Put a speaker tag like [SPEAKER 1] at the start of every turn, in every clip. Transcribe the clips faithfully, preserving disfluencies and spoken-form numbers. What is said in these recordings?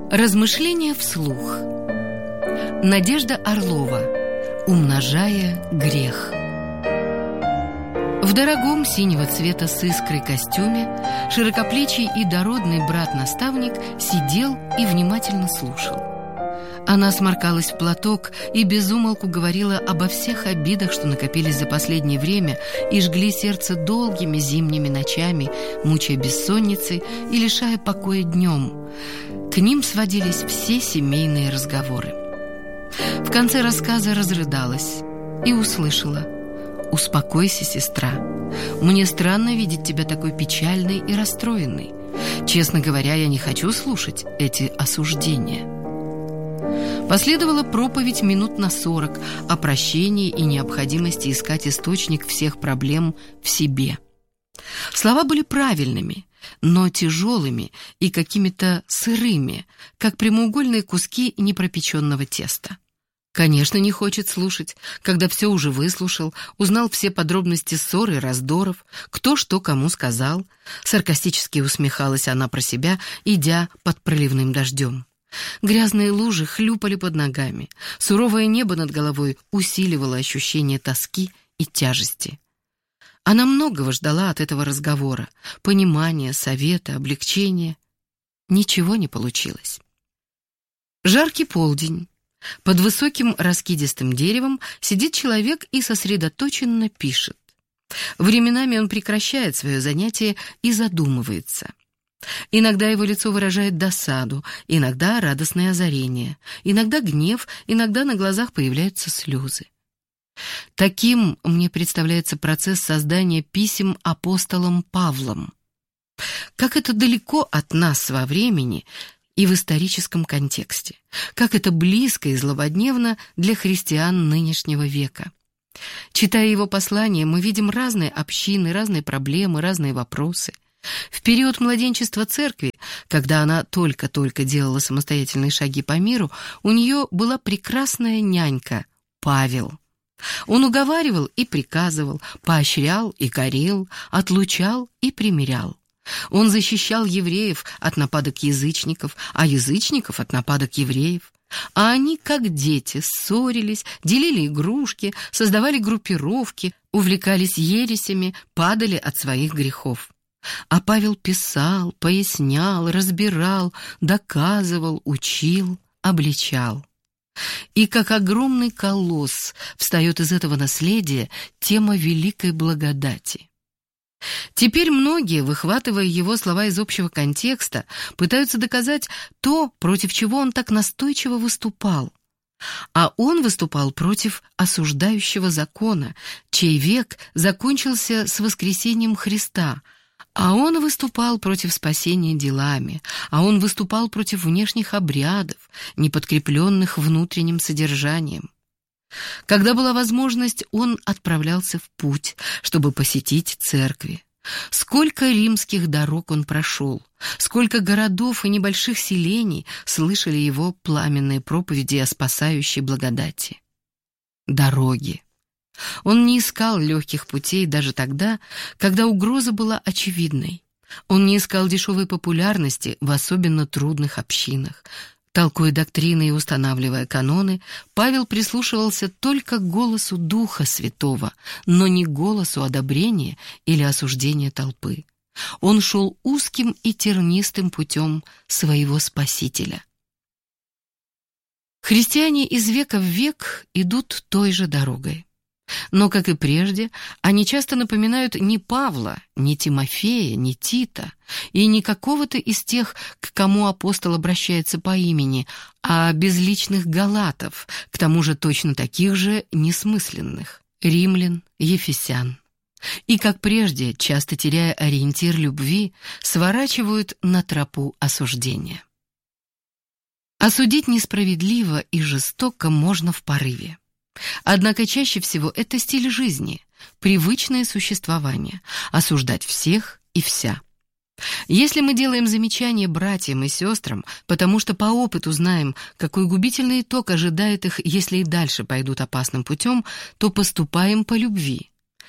[SPEAKER 1] Размышления вслух. Надежда Орлова. Умножая грех. В дорогом синего цвета с искрой костюме широкоплечий и дородный брат-наставник сидел и внимательно слушал. Она сморкалась в платок и без умолку говорила обо всех обидах, что накопились за последнее время и жгли сердце долгими зимними ночами, мучая бессонницей и лишая покоя днем. К ним сводились все семейные разговоры. В конце рассказа разрыдалась и услышала: «Успокойся, сестра. Мне странно видеть тебя такой печальной и расстроенной. Честно говоря, я не хочу слушать эти осуждения». Последовала проповедь минут на сорок о прощении и необходимости искать источник всех проблем в себе. Слова были правильными, но тяжелыми и какими-то сырыми, как прямоугольные куски непропеченного теста. Конечно, не хочет слушать, когда все уже выслушал, узнал все подробности ссор и раздоров, кто что кому сказал. Саркастически усмехалась она про себя, идя под проливным дождем. Грязные лужи хлюпали под ногами, суровое небо над головой усиливало ощущение тоски и тяжести. Она многого ждала от этого разговора: понимания, совета, облегчения. Ничего не получилось. Жаркий полдень. Под высоким раскидистым деревом сидит человек и сосредоточенно пишет. Временами он прекращает свое занятие и задумывается. Иногда его лицо выражает досаду, иногда радостное озарение, иногда гнев, иногда на глазах появляются слезы. Таким мне представляется процесс создания писем апостолом Павлом. Как это далеко от нас во времени и в историческом контексте, как это близко и злободневно для христиан нынешнего века. Читая его послания, мы видим разные общины, разные проблемы, разные вопросы. В период младенчества церкви, когда она только-только делала самостоятельные шаги по миру, у нее была прекрасная нянька Павел. Он уговаривал и приказывал, поощрял и корил, отлучал и примирял. Он защищал евреев от нападок язычников, а язычников от нападок евреев. А они, как дети, ссорились, делили игрушки, создавали группировки, увлекались ересями, падали от своих грехов. А Павел писал, пояснял, разбирал, доказывал, учил, обличал. И как огромный колосс встает из этого наследия тема великой благодати. Теперь многие, выхватывая его слова из общего контекста, пытаются доказать то, против чего он так настойчиво выступал. А он выступал против осуждающего закона, чей век закончился с воскресением Христа. А он выступал против спасения делами, а он выступал против внешних обрядов, не подкрепленных внутренним содержанием. Когда была возможность, он отправлялся в путь, чтобы посетить церкви. Сколько римских дорог он прошел, сколько городов и небольших селений слышали его пламенные проповеди о спасающей благодати. Дороги. Он не искал легких путей даже тогда, когда угроза была очевидной. Он не искал дешевой популярности в особенно трудных общинах. Толкуя доктрины и устанавливая каноны, Павел прислушивался только к голосу Духа Святого, но не к голосу одобрения или осуждения толпы. Он шел узким и тернистым путем своего Спасителя. Христиане из века в век идут той же дорогой. Но, как и прежде, они часто напоминают не Павла, не Тимофея, не Тита и не какого-то из тех, к кому апостол обращается по имени, а безличных галатов, к тому же точно таких же несмысленных — римлян, ефесян. И, как прежде, часто теряя ориентир любви, сворачивают на тропу осуждения. Осудить несправедливо и жестоко можно в порыве. Однако чаще всего это стиль жизни, привычное существование, осуждать всех и вся. Если мы делаем замечания братьям и сестрам, потому что по опыту знаем, какой губительный итог ожидает их, если и дальше пойдут опасным путем, то поступаем по любви.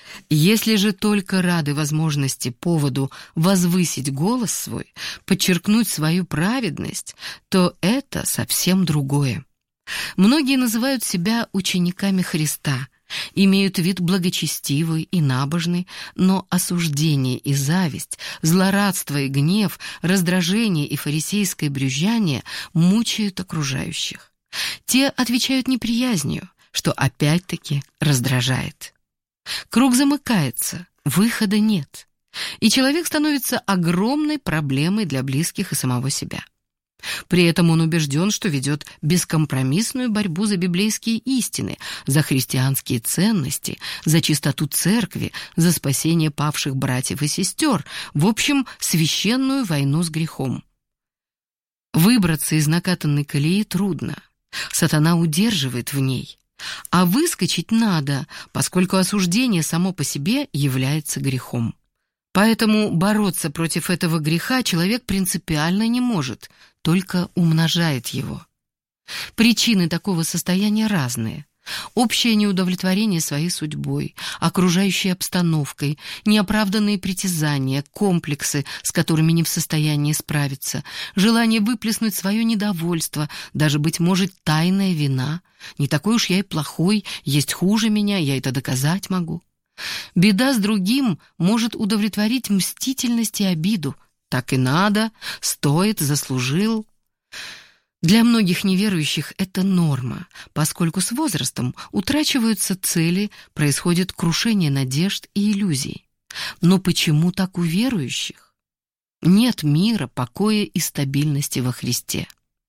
[SPEAKER 1] Если же только рады возможности поводу возвысить голос свой, подчеркнуть свою праведность, то это совсем другое. Многие называют себя учениками Христа, имеют вид благочестивый и набожный, но осуждение и зависть, злорадство и гнев, раздражение и фарисейское брюзжание мучают окружающих. Те отвечают неприязнью, что опять-таки раздражает. Круг замыкается, выхода нет, и человек становится огромной проблемой для близких и самого себя. При этом он убежден, что ведет бескомпромиссную борьбу за библейские истины, за христианские ценности, за чистоту церкви, за спасение павших братьев и сестер, в общем, священную войну с грехом. Выбраться из накатанной колеи трудно, сатана удерживает в ней, а выскочить надо, поскольку осуждение само по себе является грехом. Поэтому бороться против этого греха человек принципиально не может, только умножает его. Причины такого состояния разные. Общее неудовлетворение своей судьбой, окружающей обстановкой, неоправданные притязания, комплексы, с которыми не в состоянии справиться, желание выплеснуть свое недовольство, даже, быть может, тайная вина. Не такой уж я и плохой, есть хуже меня, я это доказать могу. Беда с другим может удовлетворить мстительность и обиду. Так и надо, стоит, заслужил. Для многих неверующих это норма, поскольку с возрастом утрачиваются цели, происходит крушение надежд и иллюзий. Но почему так у верующих? Нет мира, покоя и стабильности во Христе.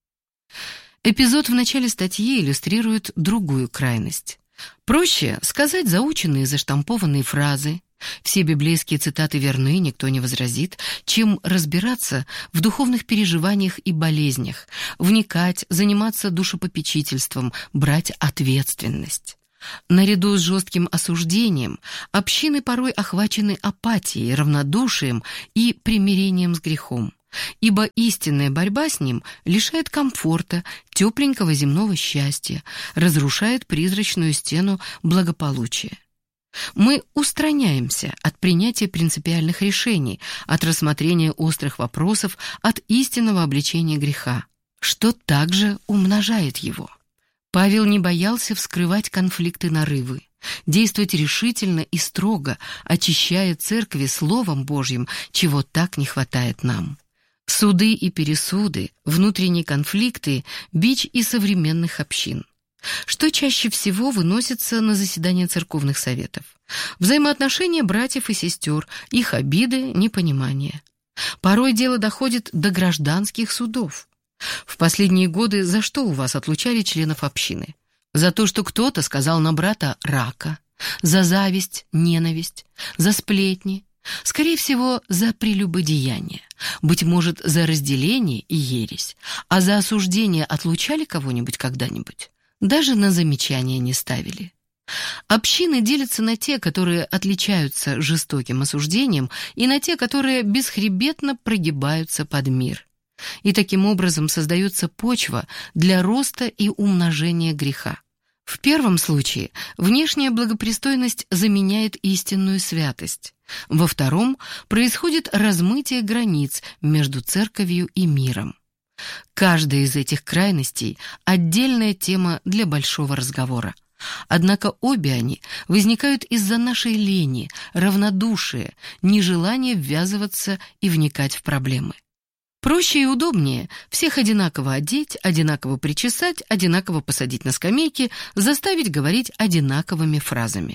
[SPEAKER 1] Эпизод в начале статьи иллюстрирует другую крайность. Проще сказать заученные заштампованные фразы, все библейские цитаты верны, никто не возразит, чем разбираться в духовных переживаниях и болезнях, вникать, заниматься душепопечительством, брать ответственность. Наряду с жестким осуждением общины порой охвачены апатией, равнодушием и примирением с грехом, ибо истинная борьба с ним лишает комфорта, тепленького земного счастья, разрушает призрачную стену благополучия. Мы устраняемся от принятия принципиальных решений, от рассмотрения острых вопросов, от истинного обличения греха, что также умножает его. Павел не боялся вскрывать конфликты нарывы, действовать решительно и строго, очищая церкви Словом Божьим, чего так не хватает нам. Суды и пересуды, внутренние конфликты – бич и современных общин. Что чаще всего выносится на заседания церковных советов? Взаимоотношения братьев и сестер, их обиды, непонимание. Порой дело доходит до гражданских судов. В последние годы за что у вас отлучали членов общины? За то, что кто-то сказал на брата «рака», за зависть, ненависть, за сплетни, скорее всего, за прелюбодеяние, быть может, за разделение и ересь, а за осуждение отлучали кого-нибудь когда-нибудь? Даже на замечания не ставили. Общины делятся на те, которые отличаются жестоким осуждением, и на те, которые бесхребетно прогибаются под мир. И таким образом создается почва для роста и умножения греха. В первом случае внешняя благопристойность заменяет истинную святость. Во втором происходит размытие границ между церковью и миром. Каждая из этих крайностей – отдельная тема для большого разговора. Однако обе они возникают из-за нашей лени, равнодушия, нежелания ввязываться и вникать в проблемы. Проще и удобнее всех одинаково одеть, одинаково причесать, одинаково посадить на скамейки, заставить говорить одинаковыми фразами.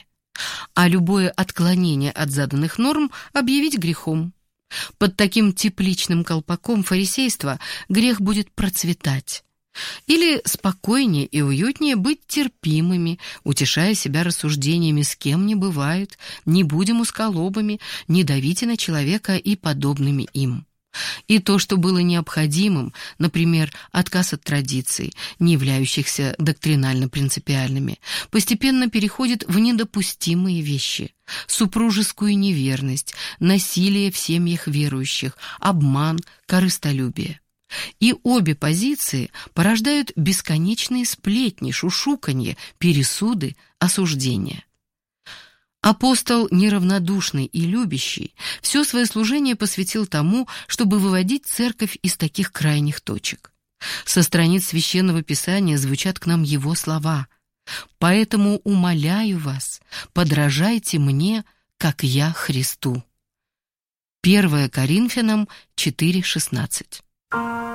[SPEAKER 1] А любое отклонение от заданных норм объявить грехом. Под таким тепличным колпаком фарисейства грех будет процветать. Или спокойнее и уютнее быть терпимыми, утешая себя рассуждениями «с кем не бывает», «не будем усколобами», «не давите на человека» и подобными им. И то, что было необходимым, например, отказ от традиций, не являющихся доктринально-принципиальными, постепенно переходит в недопустимые вещи: супружескую неверность, насилие в семьях верующих, обман, корыстолюбие. И обе позиции порождают бесконечные сплетни, шушуканье, пересуды, осуждения. Апостол, неравнодушный и любящий, все свое служение посвятил тому, чтобы выводить церковь из таких крайних точек. Со страниц Священного Писания звучат к нам его слова: «Поэтому умоляю вас, подражайте мне, как я Христу». первое Коринфянам четыре шестнадцать.